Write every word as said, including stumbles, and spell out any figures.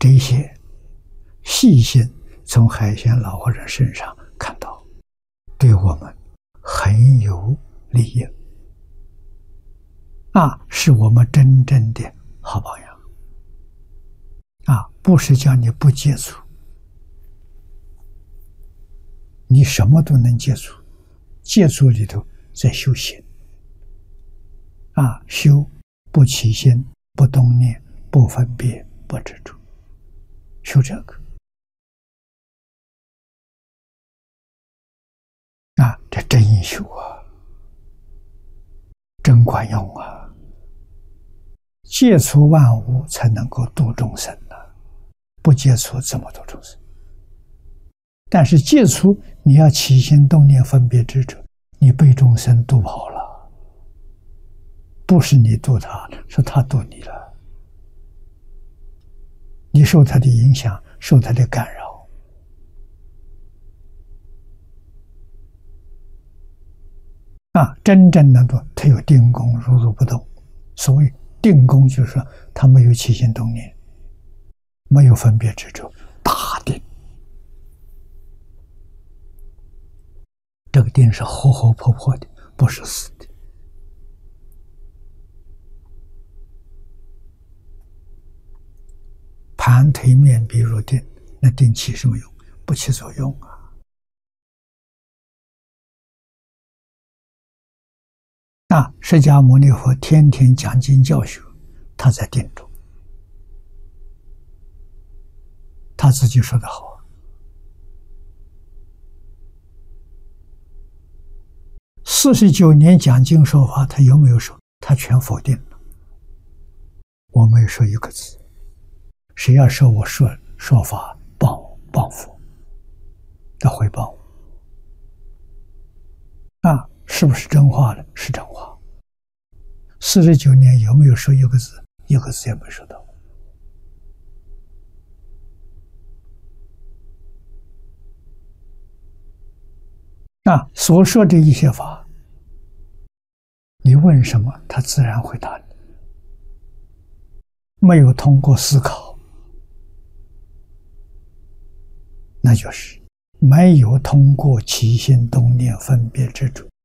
这些细心从海鲜老和尚身上看到，对我们很有利益啊，是我们真正的好榜样啊！不是叫你不接触，你什么都能接触，接触里头在修行啊，修不起心、不动念、不分别、不执着，修这个啊，这真修啊，真管用啊！接触万物才能够度众生呢、啊，不接触怎么度众生？但是接触你要起心动念分别执着，你被众生度跑了，不是你度他，是他度你了，你受他的影响，受他的干扰啊！真正能够他有定功，如如不动。所谓定功，就是说他没有起心动念，没有分别执着，大定。这个定是活活泼泼的，不是死的。盘腿面壁入定，那定起什么用？不起作用啊！那释迦牟尼佛天天讲经教学，他在定中。他自己说得好，四十九年讲经说法，他有没有说？他全否定了。我没有说一个字。谁要说我说说法谤谤佛，他回谤我。啊，是不是真话呢？是真话。四十九年有没有说一个字？一个字也没说到。啊，所说的一些法，你问什么，他自然回答你。没有通过思考，那就是没有通过起心动念分别执着，